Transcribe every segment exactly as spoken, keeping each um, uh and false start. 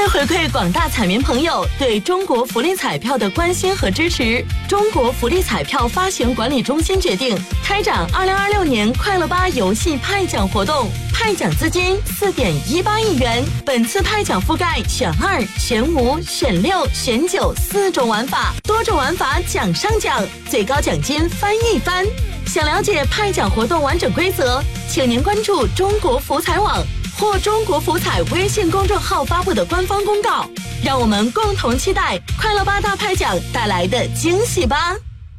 回馈广大彩民朋友对中国福利彩票的关心和支持，中国福利彩票发行管理中心决定开展二零二六年快乐吧游戏派奖活动，派奖资金四点一八亿元。本次派奖覆盖选二、选五、选六、选九四种玩法，多种玩法奖上奖，最高奖金翻一番。想了解派奖活动完整规则，请您关注中国福彩网或中国福彩微信公众号发布的官方公告。让我们共同期待快乐吧大派奖带来的惊喜吧！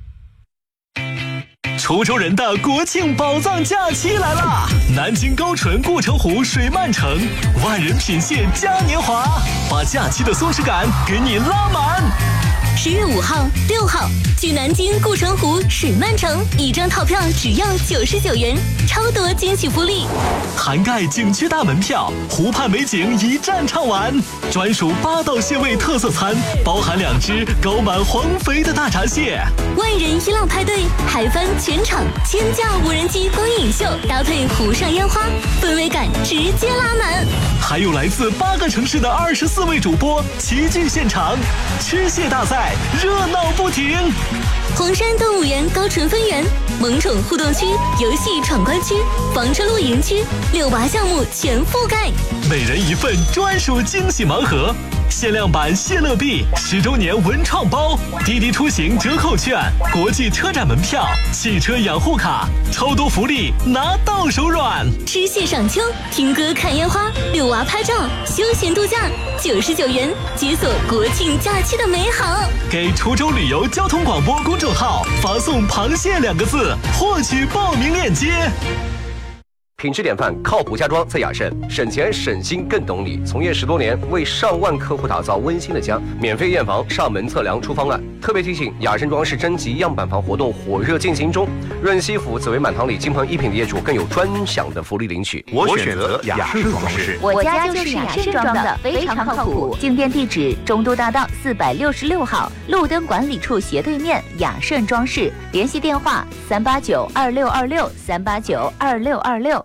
滁州人的国庆宝藏假期来了！南京高淳顾城湖水漫城，万人品蟹嘉年华，把假期的松弛感给你拉满。 十月五号、六号，去南京顾城湖水漫城，一张套票只要九十九元，超多惊喜福利， 涵盖景区大门票、湖畔美景一站畅玩，专属八道蟹味特色餐，包含两只高满黄肥的大闸蟹。 万人一浪派对，嗨翻全场，千架无人机光影秀，搭配湖上烟花，氛围感直接拉满。 还有来自八个城市的二十四位主播齐聚现场，吃蟹大赛热闹不停。 黄山动物园高淳分园、萌宠互动区、游戏闯关区、房车露营区，六娃项目全覆盖， 每人一份专属惊喜盲盒，限量版谢乐币、十周年文创包、滴滴出行折扣券、国际车展门票、汽车养护卡，超多福利拿到手软。 吃蟹赏秋，听歌看烟花，遛娃拍照，休闲度假，九十九元解锁国庆假期的美好。 给滁州旅游交通广播公众号发送螃蟹两个字，获取报名链接。 品质典范，靠谱家装在雅盛，省钱省心更懂你。从业十多年，为上万客户打造温馨的家，免费验房、上门测量、出方案。特别提醒，雅盛装饰征集样板房活动火热进行中，润西府、紫薇满堂里金鹏一品的业主更有专享的福利领取。 我选择雅盛装饰， 我家就是雅盛装的，非常靠谱。进店地址：中都大道四百六十六号，路灯管理处斜对面，雅盛装饰。联系电话：三八九二六二六三八九二六二六。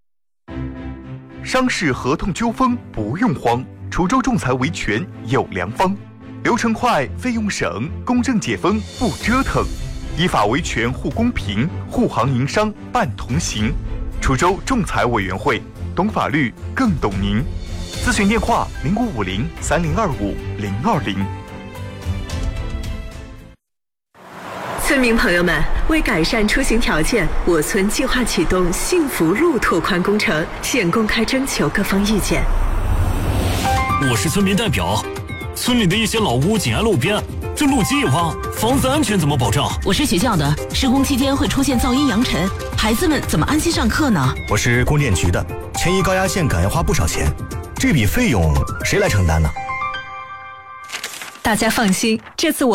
商事合同纠纷不用慌，滁州仲裁维权有良方，流程快，费用省，公正解纷不折腾，依法维权护公平，护行营商办同行。滁州仲裁委员会，懂法律更懂您。咨询电话：零五五零三零二五零二零。 村民朋友们，为改善出行条件，我村计划启动幸福路拓宽工程，现公开征求各方意见。 我是村民代表，村里的一些老屋紧挨路边，这路基一挖，房子安全怎么保障？ 我是学校的，施工期间会出现噪音扬尘，孩子们怎么安心上课呢？ 我是供电局的，迁移高压线杆要花不少钱，这笔费用谁来承担呢？ 大家放心，这次我